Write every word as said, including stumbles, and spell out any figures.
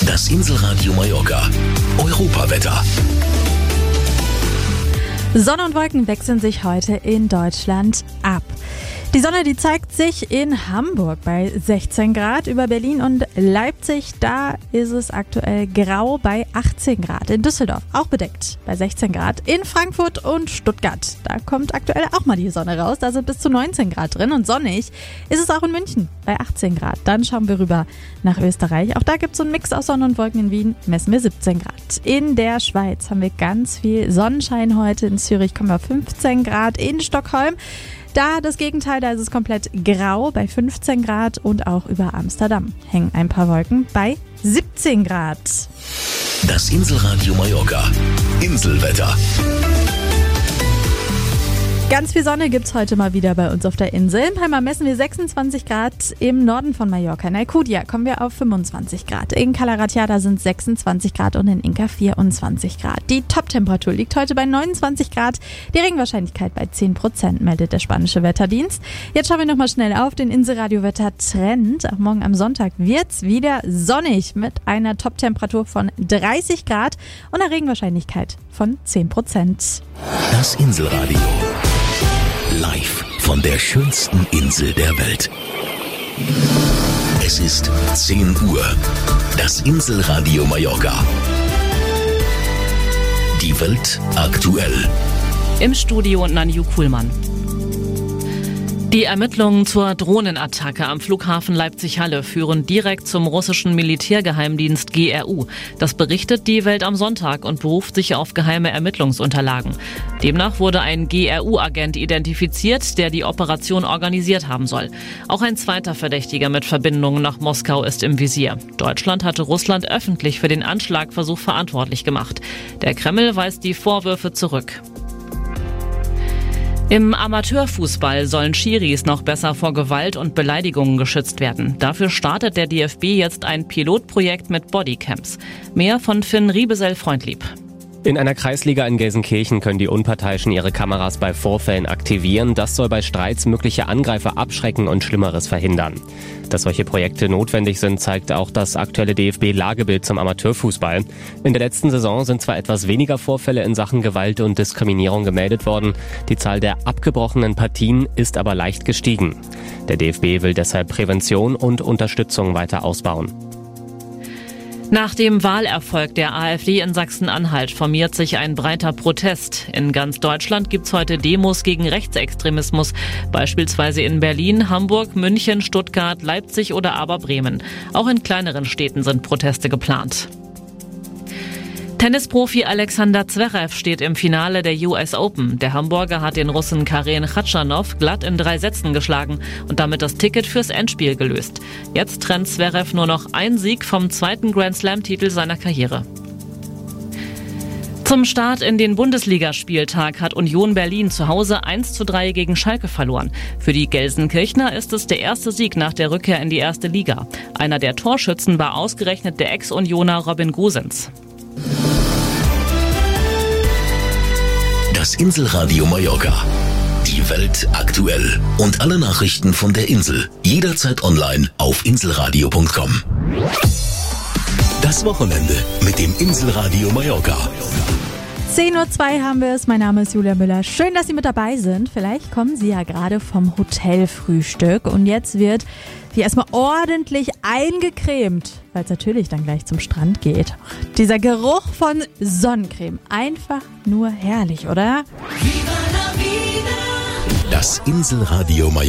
Das Inselradio Mallorca. Europawetter. Sonne und Wolken wechseln sich heute in Deutschland ab. Die Sonne, die zeigt sich in Hamburg bei sechzehn Grad, über Berlin und Leipzig, da ist es aktuell grau bei achtzehn Grad. In Düsseldorf auch bedeckt bei sechzehn Grad. In Frankfurt und Stuttgart, da kommt aktuell auch mal die Sonne raus, da sind bis zu neunzehn Grad drin. Und sonnig ist es auch in München bei achtzehn Grad. Dann schauen wir rüber nach Österreich. Auch da gibt es so einen Mix aus Sonne und Wolken. In Wien messen wir siebzehn Grad. In der Schweiz haben wir ganz viel Sonnenschein heute. In Zürich kommen wir fünfzehn Grad. In Stockholm da das Gegenteil, da ist es komplett grau bei fünfzehn Grad und auch über Amsterdam hängen ein paar Wolken bei siebzehn Grad. Das Inselradio Mallorca. Inselwetter. Ganz viel Sonne gibt's heute mal wieder bei uns auf der Insel. In Palma messen wir sechsundzwanzig Grad, im Norden von Mallorca. In Alcudia kommen wir auf fünfundzwanzig Grad. In Cala Ratjada sind sechsundzwanzig Grad und in Inca vierundzwanzig Grad. Die Top-Temperatur liegt heute bei neunundzwanzig Grad. Die Regenwahrscheinlichkeit bei zehn Prozent, meldet der spanische Wetterdienst. Jetzt schauen wir nochmal schnell auf den Inselradio-Wetter-Trend. Auch morgen am Sonntag wird's wieder sonnig mit einer Top-Temperatur von dreißig Grad und einer Regenwahrscheinlichkeit von zehn Prozent. Das Inselradio. Live von der schönsten Insel der Welt. Es ist zehn Uhr. Das Inselradio Mallorca. Die Welt aktuell. Im Studio Nanju Kuhlmann. Die Ermittlungen zur Drohnenattacke am Flughafen Leipzig-Halle führen direkt zum russischen Militärgeheimdienst G R U. Das berichtet die Welt am Sonntag und beruft sich auf geheime Ermittlungsunterlagen. Demnach wurde ein G R U-Agent identifiziert, der die Operation organisiert haben soll. Auch ein zweiter Verdächtiger mit Verbindungen nach Moskau ist im Visier. Deutschland hatte Russland öffentlich für den Anschlagversuch verantwortlich gemacht. Der Kreml weist die Vorwürfe zurück. Im Amateurfußball sollen Schiris noch besser vor Gewalt und Beleidigungen geschützt werden. Dafür startet der D F B jetzt ein Pilotprojekt mit Bodycams. Mehr von Finn Riebesell-Freundlieb. In einer Kreisliga in Gelsenkirchen können die Unparteiischen ihre Kameras bei Vorfällen aktivieren. Das soll bei Streits mögliche Angreifer abschrecken und Schlimmeres verhindern. Dass solche Projekte notwendig sind, zeigt auch das aktuelle D F B-Lagebild zum Amateurfußball. In der letzten Saison sind zwar etwas weniger Vorfälle in Sachen Gewalt und Diskriminierung gemeldet worden, die Zahl der abgebrochenen Partien ist aber leicht gestiegen. Der D F B will deshalb Prävention und Unterstützung weiter ausbauen. Nach dem Wahlerfolg der AfD in Sachsen-Anhalt formiert sich ein breiter Protest. In ganz Deutschland gibt's heute Demos gegen Rechtsextremismus, beispielsweise in Berlin, Hamburg, München, Stuttgart, Leipzig oder aber Bremen. Auch in kleineren Städten sind Proteste geplant. Tennisprofi Alexander Zverev steht im Finale der U S Open. Der Hamburger hat den Russen Karen Khachanov glatt in drei Sätzen geschlagen und damit das Ticket fürs Endspiel gelöst. Jetzt trennt Zverev nur noch ein Sieg vom zweiten Grand-Slam-Titel seiner Karriere. Zum Start in den Bundesligaspieltag hat Union Berlin zu Hause eins zu drei gegen Schalke verloren. Für die Gelsenkirchner ist es der erste Sieg nach der Rückkehr in die erste Liga. Einer der Torschützen war ausgerechnet der Ex-Unioner Robin Gosens. Das Inselradio Mallorca. Die Welt aktuell. Und alle Nachrichten von der Insel. Jederzeit online auf inselradio punkt com. Das Wochenende mit dem Inselradio Mallorca. zehn Uhr zwei haben wir es. Mein Name ist Julia Müller. Schön, dass Sie mit dabei sind. Vielleicht kommen Sie ja gerade vom Hotelfrühstück. Und jetzt wird hier erstmal ordentlich eingecremt, weil es natürlich dann gleich zum Strand geht. Dieser Geruch von Sonnencreme. Einfach nur herrlich, oder? Das Inselradio Mallorca.